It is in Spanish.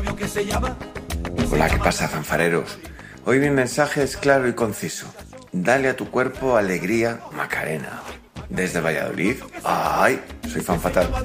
Hola, ¿qué pasa, fanfareros? Hoy mi mensaje es claro y conciso. Dale a tu cuerpo alegría, Macarena. Desde Valladolid, ¡ay! Soy fan fatal.